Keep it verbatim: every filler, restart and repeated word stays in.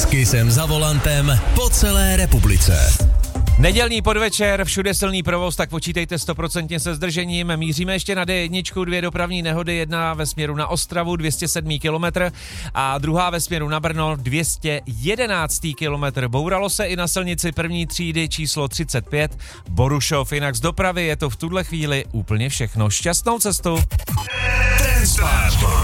S Kissem za volantem po celé republice. Nedělní podvečer, všude silný provoz, tak počítejte stoprocentně se zdržením. Míříme ještě na D jedna, dvě dopravní nehody, jedna ve směru na Ostravu, dvě stě sedm kilometr a druhá ve směru na Brno, dvě stě jedenáct kilometr. Bouralo se i na silnici první třídy číslo třicet pět, Borušov. Jinak z dopravy je to v tuhle chvíli úplně všechno. Šťastnou cestu. Transport.